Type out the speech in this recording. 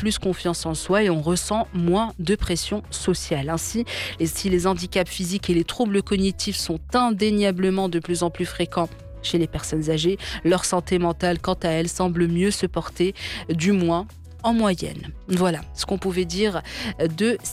plus confiance en soi et on ressent moins de pression sociale. Ainsi, si les handicaps physiques et les troubles cognitifs sont indéniablement de plus en plus fréquents chez les personnes âgées, leur santé mentale, quant à elle, semble mieux se porter, du moins en moyenne. Voilà ce qu'on pouvait dire de